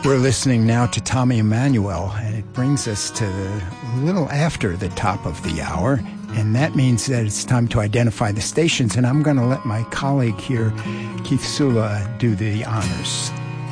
We're listening now to Tommy Emmanuel, and it brings us to a little after the top of the hour, and that means that it's time to identify the stations, and I'm going to let my colleague here, Keith Sula, do the honors.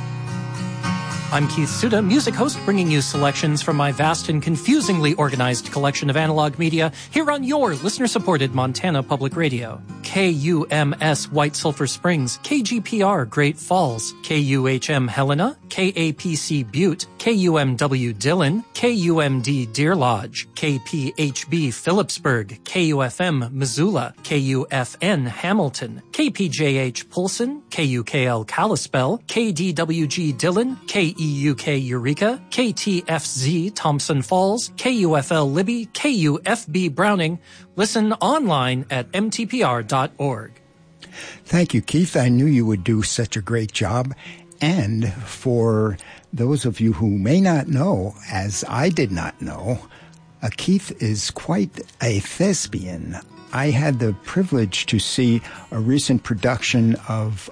I'm Keith Suda, music host, bringing you selections from my vast and confusingly organized collection of analog media here on your listener-supported Montana Public Radio. KUMS White Sulphur Springs, KGPR Great Falls, KUHM Helena, KAPC Butte, KUMW Dillon, KUMD Deer Lodge, KPHB Phillipsburg, KUFM Missoula, KUFN Hamilton, KPJH Polson, KUKL Kalispell, KDWG Dillon, KEUK Eureka, KTFZ Thompson Falls, KUFL Libby, KUFB Browning. Listen online at mtpr.org. Thank you, Keith. I knew you would do such a great job. And for those of you who may not know, as I did not know, Keith is quite a thespian. I had the privilege to see a recent production of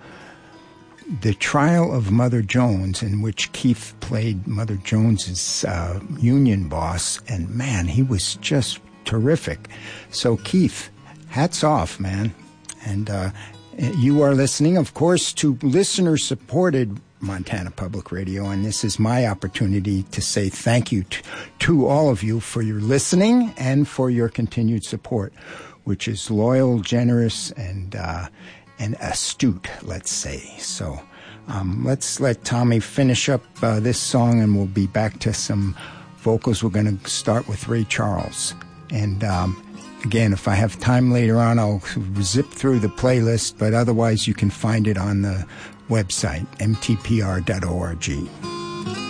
The Trial of Mother Jones, in which Keith played Mother Jones's union boss, and man, he was just terrific. So Keith, hats off, man. And you are listening, of course, to listener-supported Montana Public Radio, and this is my opportunity to say thank you to all of you for your listening and for your continued support, which is loyal, generous, and astute, let's say. So let's let Tommy finish up this song, and we'll be back to some vocals. We're going to start with Ray Charles. And again, if I have time later on, I'll zip through the playlist, but otherwise you can find it on the website, mtpr.org.